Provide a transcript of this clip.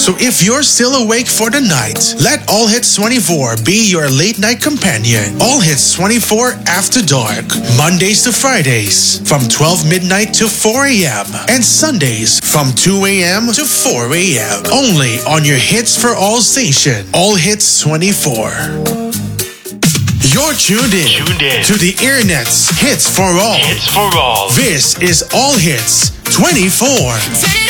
So if you're still awake for the night, let All Hits 24 be your late night companion. All Hits 24 After Dark. Mondays to Fridays from 12 midnight to 4 a.m. And Sundays from 2 a.m. to 4 a.m. Only on your Hits for All station. All Hits 24. You're tuned in to the Internet's Hits for All. Hits for All. This is All Hits 24.